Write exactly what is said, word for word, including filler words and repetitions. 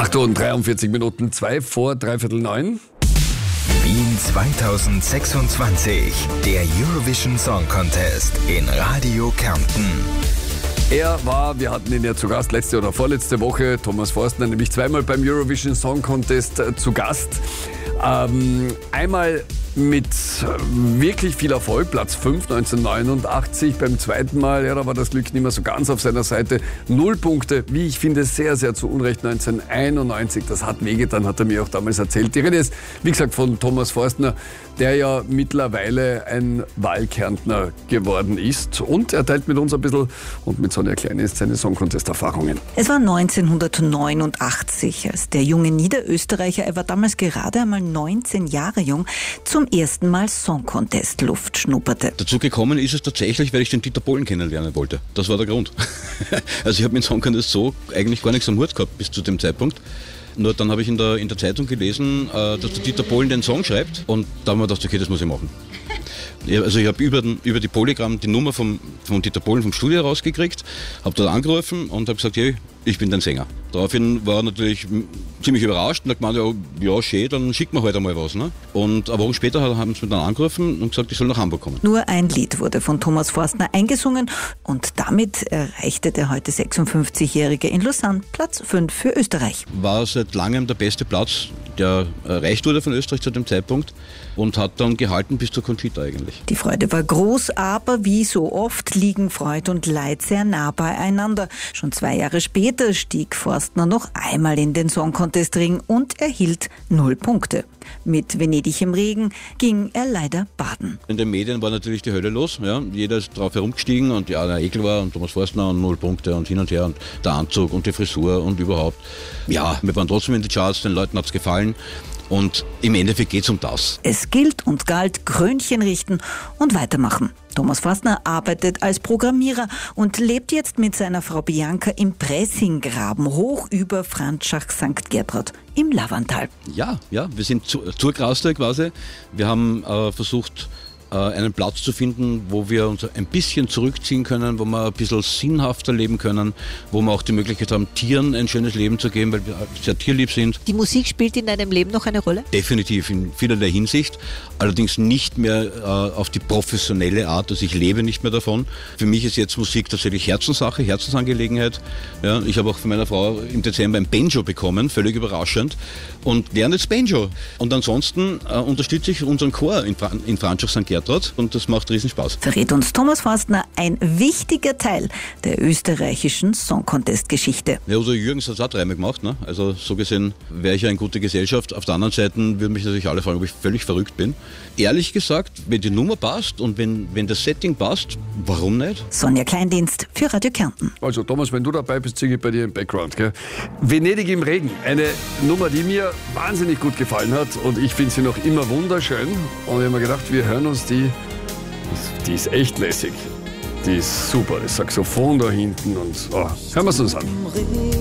acht Uhr und dreiundvierzig Minuten, zwei vor dreiviertel neun. Wien zweitausendsechsundzwanzig, der Eurovision Song Contest in Radio Kärnten. Er war, wir hatten ihn ja zu Gast letzte oder vorletzte Woche, Thomas Forstner, nämlich zweimal beim Eurovision Song Contest äh, zu Gast. Ähm, einmal mit wirklich viel Erfolg, Platz fünf neunzehnhundertneunundachtzig. Beim zweiten Mal, ja, da war das Glück nicht mehr so ganz auf seiner Seite. Null Punkte, wie ich finde, sehr, sehr zu Unrecht neunzehnhunderteinundneunzig. Das hat wehgetan, hat er mir auch damals erzählt. Die Rede ist, wie gesagt, von Thomas Forstner, der ja mittlerweile ein Wahlkärntner geworden ist. Und er teilt mit uns ein bisschen und mit Sonja Kleine seine Song-Contest-Erfahrungen. Es war neunzehnhundertneunundachtzig, als der junge Niederösterreicher, er war damals gerade einmal neunzehn Jahre jung, zum ersten Mal Song-Contest-Luft schnupperte. Dazu gekommen ist es tatsächlich, weil ich den Dieter Bohlen kennenlernen wollte. Das war der Grund. Also ich habe mit Song-Contest so eigentlich gar nichts am Hut gehabt bis zu dem Zeitpunkt. Nur dann habe ich in der, in der Zeitung gelesen, äh, dass der Dieter Bohlen den Song schreibt. Und da haben wir gedacht, okay, das muss ich machen. Ja, also ich habe über, über die Polygram die Nummer vom, von Dieter Bohlen vom Studio rausgekriegt, habe dort angerufen und habe gesagt, hey, ich bin dein Sänger. Daraufhin war er natürlich ziemlich überrascht und hat gemeint, ja, ja schön, dann schickt man halt einmal was. Ne? Und eine Woche später haben sie mich dann angerufen und gesagt, ich soll nach Hamburg kommen. Nur ein Lied wurde von Thomas Forstner eingesungen und damit erreichte der heute sechsundfünfzigjährige in Lausanne Platz fünf für Österreich. War seit langem der beste Platz, der erreicht wurde von Österreich zu dem Zeitpunkt und hat dann gehalten bis zur Conchita eigentlich. Die Freude war groß, aber wie so oft liegen Freud und Leid sehr nah beieinander. Schon zwei Jahre später stieg Forstner noch einmal in den Song-Contest-Ring und erhielt null Punkte. Mit Venedig im Regen ging er leider baden. In den Medien war natürlich die Hölle los. Ja. Jeder ist drauf herumgestiegen und ja, der Ekel war und Thomas Forstner und null Punkte und hin und her und der Anzug und die Frisur und überhaupt. Ja, wir waren trotzdem in den Charts, den Leuten hat es gefallen. Und im Endeffekt geht es um das. Es gilt und galt, Krönchen richten und weitermachen. Thomas Forstner arbeitet als Programmierer und lebt jetzt mit seiner Frau Bianca im Pressinggraben hoch über Franschach Sankt Gertrud im Lavantal. Ja, ja, wir sind zu, zur Grauste quasi. Wir haben äh, versucht, einen Platz zu finden, wo wir uns ein bisschen zurückziehen können, wo wir ein bisschen sinnhafter leben können, wo wir auch die Möglichkeit haben, Tieren ein schönes Leben zu geben, weil wir sehr tierlieb sind. Die Musik spielt in deinem Leben noch eine Rolle? Definitiv, in vielerlei Hinsicht. Allerdings nicht mehr äh, auf die professionelle Art, also ich lebe nicht mehr davon. Für mich ist jetzt Musik tatsächlich Herzenssache, Herzensangelegenheit. Ja, ich habe auch von meiner Frau im Dezember ein Banjo bekommen, völlig überraschend, und lerne jetzt Banjo. Und ansonsten äh, unterstütze ich unseren Chor in, Fra- in Franschach Sankt Gertrud. Und das macht riesen Spaß. Verrät uns Thomas Forstner, ein wichtiger Teil der österreichischen Song-Contest-Geschichte. Ja, also Jürgen hat es auch dreimal gemacht. Ne? Also so gesehen wäre ich ja in guter Gesellschaft. Auf der anderen Seite würden mich natürlich alle fragen, ob ich völlig verrückt bin. Ehrlich gesagt, wenn die Nummer passt und wenn, wenn das Setting passt, warum nicht? Sonja Kleindienst für Radio Kärnten. Also Thomas, wenn du dabei bist, singe ich bei dir im Background. Gell? Venedig im Regen, eine Nummer, die mir wahnsinnig gut gefallen hat und ich finde sie noch immer wunderschön. Und ich habe mir gedacht, wir hören uns die. Die ist echt lässig. Die ist super. Das Saxophon da hinten und oh, hören wir es uns an.